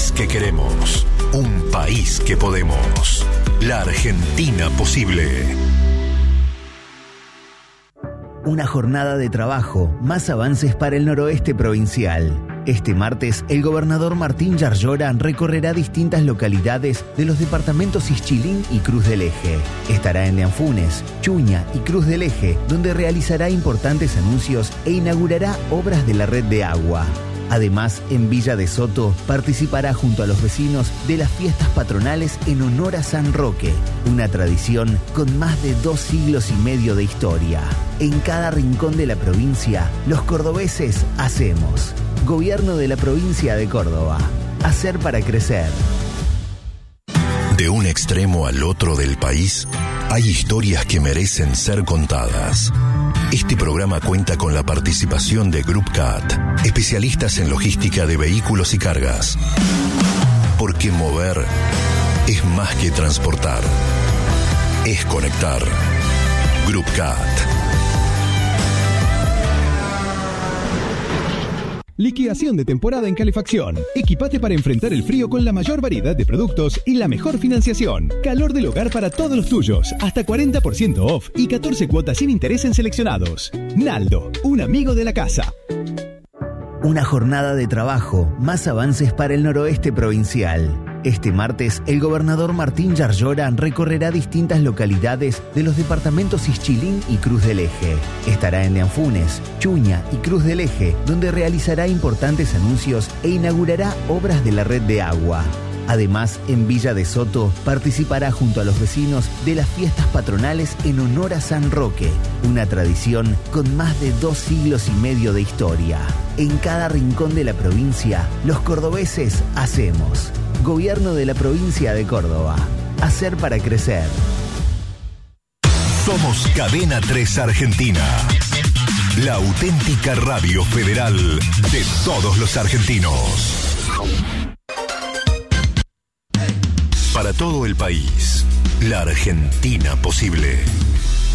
país que queremos, un país que podemos. La Argentina posible. Una jornada de trabajo, más avances para el noroeste provincial. Este martes, el gobernador Martín Yarlora recorrerá distintas localidades de los departamentos Ixchilín y Cruz del Eje. Estará en Leanfunes, Chuña y Cruz del Eje, donde realizará importantes anuncios e inaugurará obras de la red de agua. Además, en Villa de Soto participará junto a los vecinos de las fiestas patronales en honor a San Roque, una tradición con más de 2 siglos y medio de historia. En cada rincón de la provincia, los cordobeses hacemos. Gobierno de la provincia de Córdoba. Hacer para crecer. De un extremo al otro del país, hay historias que merecen ser contadas. Este programa cuenta con la participación de Group CAT, especialistas en logística de vehículos y cargas. Porque mover es más que transportar, es conectar. Group CAT. Liquidación de temporada en calefacción. Equipate para enfrentar el frío con la mayor variedad de productos y la mejor financiación. Calor del hogar para todos los tuyos. Hasta 40% off y 14 cuotas sin interés en seleccionados. Naldo, un amigo de la casa. Una jornada de trabajo, más avances para el noroeste provincial. Este martes, el gobernador Martín Yarlora recorrerá distintas localidades de los departamentos Ixchilín y Cruz del Eje. Estará en Leanfunes, Chuña y Cruz del Eje, donde realizará importantes anuncios e inaugurará obras de la red de agua. Además, en Villa de Soto participará junto a los vecinos de las fiestas patronales en honor a San Roque, una tradición con más de 2 siglos y medio de historia. En cada rincón de la provincia, los cordobeses hacemos. Gobierno de la provincia de Córdoba. Hacer para crecer. Somos Cadena 3 Argentina. La auténtica radio federal de todos los argentinos. Para todo el país, la Argentina posible.